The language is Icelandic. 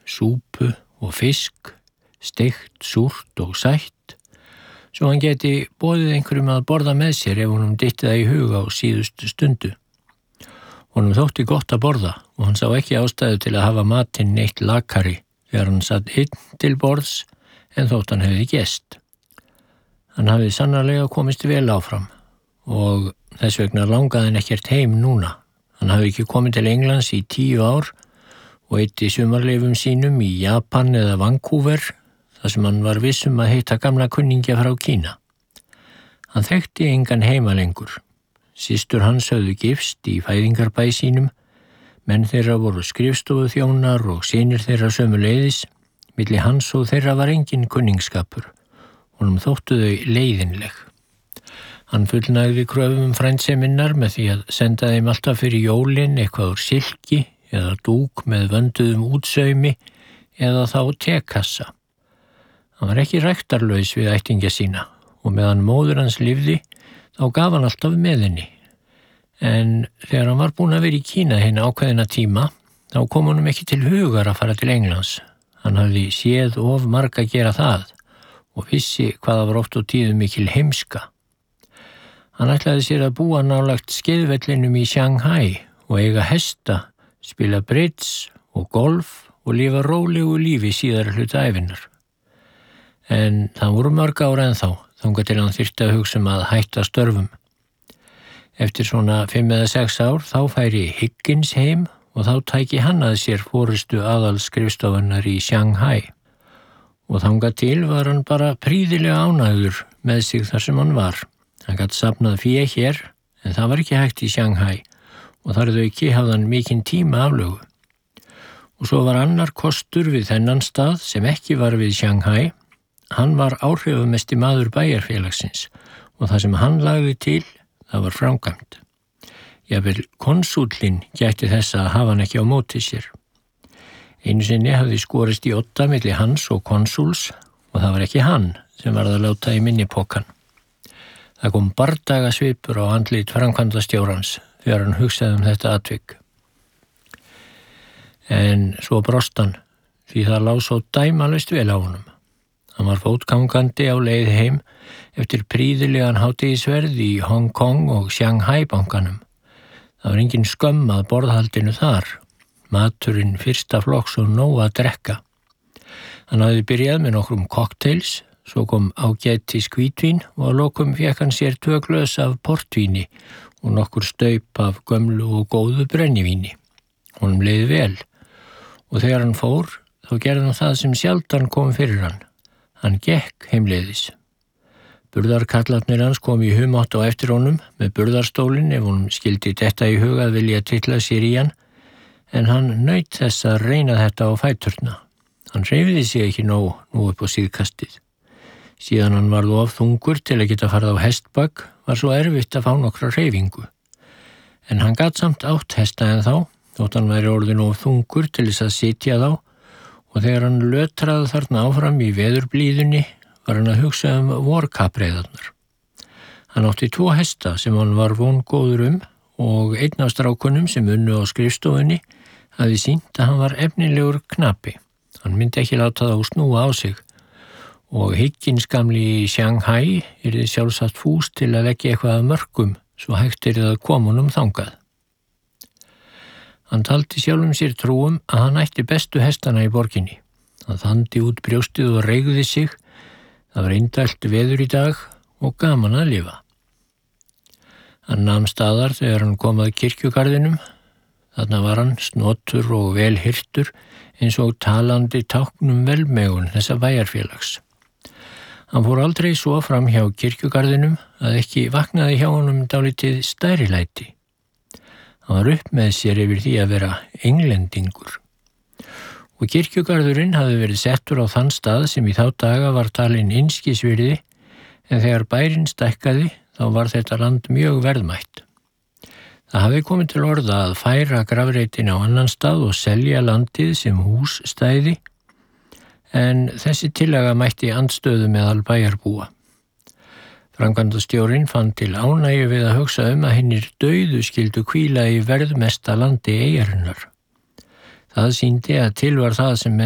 súpu og fisk, steikt, súrt og sætt, svo hann geti boðið einhverjum að borða með sér ef honum dytti það í huga á síðustu stundu. Honum þótti gott að borða og hann sá ekki ástæðu til að hafa matinn neitt lakari þegar hann satt einn til borðs en þótt hann hefði gest. Hann hafði sannarlega komist vel áfram og þess vegna langaði hann ekkert heim núna. Hann hafði ekki komið til Englands í 10 ár og eyddi sumarleifum sínum í Japan eða Vancouver, þar sem hann var viss að hitta gamla kunningja frá Kína. Hann þekkti engan heima lengur. Systur hans höfðu gifst í fæðingarbæ sínum, menn þeirra voru skrifstofuþjónar og synir þeirra sömuleiðis, milli hans og þeirra var engin kunningsskapur. Honum þóttu þau leiðinleg. Hann fullnægði kröfum frændseiminnar með því að senda þeim alltaf fyrir jólin eitthvað úr silki eða dúk með vönduðum útsaumi eða þá tekassa. Hann var ekki ræktarlaus við ættingja sína og meðan móður hans lifði þá gaf hann alltaf með henni. En þegar hann var búinn að vera í Kína hinn ákveðina tíma, þá kom honum ekki til hugar að fara til Englands. Hann hafði séð of marga gera það og vissi hvað það var oft og tíðum mikil heimska. Hann ætlaði sér að búa nálægt skeiðvellinum í Shanghai og eiga hesta, spila bridge og golf og lifa rólegu lífi síðara hluta ævinnar. En það voru mörg ár ennþá, þangað til hann þyrfti að hugsa að hætta störfum. Eftir svona 5 eða 6 ár þá færi Higgins heim og þá tæki hann að sér forystu aðalskrifstofunnar í Shanghai. Og þangað til var hann bara prýðilega ánægður með sig þar sem hann var. Hann gat safnað fé hér, en það var ekki hægt í Shanghai og þar að auki hafði hann mikinn tíma aflögu. Og svo var annar kostur við þennan stað sem ekki var við Shanghai. Hann var áhrifamesti maður bæjarfélagsins og það sem hann lagði til, það var framkvæmt. Jafnvel konsúllinn gætti þess að hafa hann ekki á móti sér. Einu sinni hafði skorist í odda milli hans og konsúls og það var ekki hann sem varð að láta í minnipokann. Það kom bardaga svipur á andlit framkvæmdastjórans þegar hann hugsaði þetta atvik. En svo brosti hann því það lá svo dæmalaust vel á honum. Hann var fótgangandi á leið heim eftir prýðilegan hádegisverð í Hong Kong og Shanghai bankanum. Það var engin skömm að borðhaldinu þar. Maturinn fyrsta flokks og nóg að drekka. Hann hafði byrjað með nokkrum cocktails, svo kom ágætis hvítvín og að lokum fékk hann sér 2 glös af portvíni og nokkur staup af gömlu og góðu brennivíni. Honum leið vel og þegar hann fór þá gerði hann það sem sjaldan kom fyrir hann. Hann gekk heimleiðis. Burðarkallarnir hans kom í humátt á eftir honum með burðarstólinn ef honum skildi detta í huga að vilja titla sér í hann, en hann naut þess að reyna þetta á fæturna. Hann hreyfði sig ekki nú upp á síðkastið. Síðan hann varð of þungur til að geta farið á hestbak var svo erfitt að fá nokkra hreyfingu. En hann gat samt átt hesta en þá, þótt hann væri orðinn of þungur til þess að sitja þá, og þegar hann lötraði þarna áfram í veðurblíðunni var hann að hugsa vorkappreiðarnar. Hann átti 2 hesta sem hann var vongóður og einn af strákunum sem unnu á skrifstofunni hafði sýnt að hann var efnilegur knapi. Hann myndi ekki láta þá snúa á sig og Higgins gamli í Shanghai yrði sjálfsagt fús til að leggja eitthvað af mörkum svo hægt yrði að koma honum þangað. Hann taldi sjálfum sér trúum að hann ætti bestu hestana í borginni. Hann þandi út brjóstið og reigði sig. Það var indælt veður í dag og gaman að lifa. Hann nam staðar þegar hann kom að kirkjugarðinum. Þarna var hann snotur og vel hirtur eins og talandi táknum velmegun þessa bæjarfélags. Hann fór aldrei svo fram hjá kirkjugarðinum að ekki vaknaði hjá honum dálítið stærilæti. Hann var upp með sér yfir því að vera englendingur. Og kirkjugarðurinn hafði verið settur á þann stað sem í þá daga var talinn einskisvirði, en þegar bærinn stækkaði þá var þetta land mjög verðmætt. Það hafði komið til orða að færa grafreitin á annan stað og selja landið sem hússtæði, en þessi tillaga mætti andstöðu meðal bæjarbúa. Framkvæmdastjórinn fann til ánægju við að hugsa að hinnir dauðu skyldu hvíla í verðmesta landi eyjarinnar. Það sýndi að til var það sem